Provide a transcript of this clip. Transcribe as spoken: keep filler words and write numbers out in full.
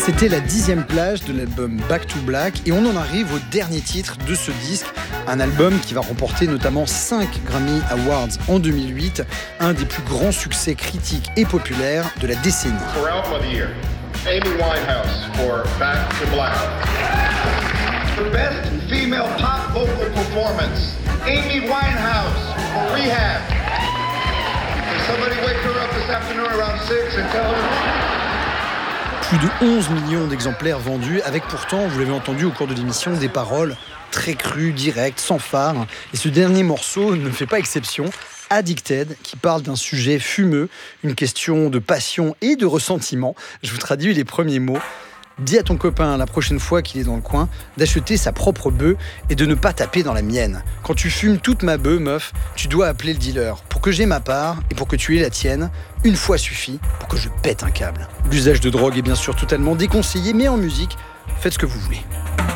C'était la dixième plage de l'album Back to Black et on en arrive au dernier titre de ce disque, un album qui va remporter notamment cinq Grammy Awards en deux mille huit, un des plus grands succès critiques et populaires de la décennie. For Album of the Year, Amy Winehouse for Back to Black. For Best Female Pop Vocal Performance, Amy Winehouse for Rehab. Can somebody wake her up this afternoon around six and tell her... Plus de onze millions d'exemplaires vendus, avec pourtant, vous l'avez entendu au cours de l'émission, des paroles très crues, directes, sans phare. Et ce dernier morceau ne fait pas exception. Addicted, qui parle d'un sujet fumeux, une question de passion et de ressentiment. Je vous traduis les premiers mots. Dis à ton copain la prochaine fois qu'il est dans le coin d'acheter sa propre bœuf et de ne pas taper dans la mienne. Quand tu fumes toute ma bœuf, meuf, tu dois appeler le dealer pour que j'aie ma part et pour que tu aies la tienne. Une fois suffit pour que je pète un câble. L'usage de drogue est bien sûr totalement déconseillé, mais en musique, faites ce que vous voulez.